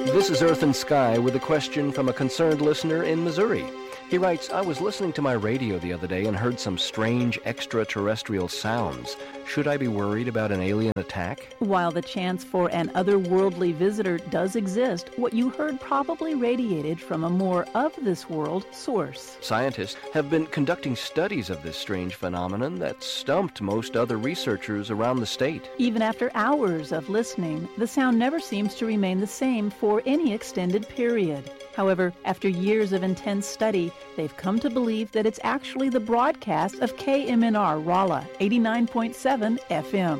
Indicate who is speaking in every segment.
Speaker 1: This is Earth and Sky with a question from a concerned listener in Missouri. He writes, I was listening to my radio the other day and heard some strange extraterrestrial sounds. Should I be worried about an alien attack?
Speaker 2: While the chance for an otherworldly visitor does exist, what you heard probably radiated from a more of-this-world source.
Speaker 1: Scientists have been conducting studies of this strange phenomenon that stumped most other researchers around the state.
Speaker 2: Even after hours of listening, the sound never seems to remain the same for any extended period. However, after years of intense study, they've come to believe that it's actually the broadcast of KMNR Rolla 89.7 FM.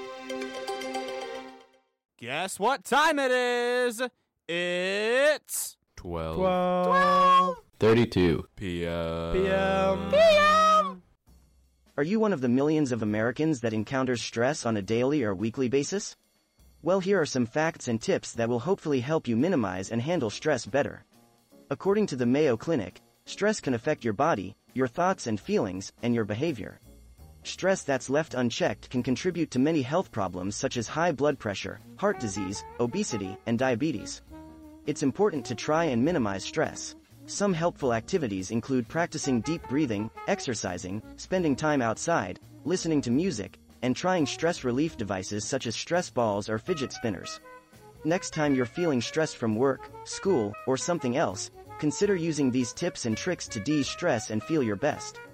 Speaker 3: Guess what time it is? It's
Speaker 4: 32
Speaker 3: p.m.
Speaker 5: Are you one of the millions of Americans that encounters stress on a daily or weekly basis? Well, here are some facts and tips that will hopefully help you minimize and handle stress better. According to the Mayo Clinic, stress can affect your body, your thoughts and feelings, and your behavior. Stress that's left unchecked can contribute to many health problems such as high blood pressure, heart disease, obesity, and diabetes. It's important to try and minimize stress. Some helpful activities include practicing deep breathing, exercising, spending time outside, listening to music, and trying stress relief devices such as stress balls or fidget spinners. Next time you're feeling stressed from work, school, or something else, consider using these tips and tricks to de-stress and feel your best.